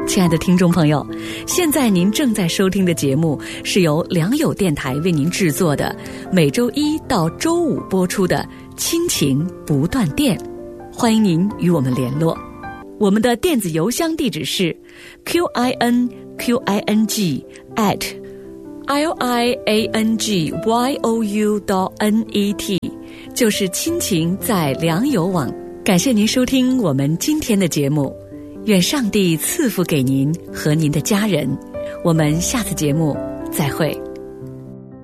亲爱的听众朋友，现在您正在收听的节目是由良友电台为您制作的，每周一到周五播出的亲情不断电。欢迎您与我们联络，我们的电子邮箱地址是 QINQING@liangyou.net， 就是亲情在良友网。感谢您收听我们今天的节目，愿上帝赐福给您和您的家人。我们下次节目再会。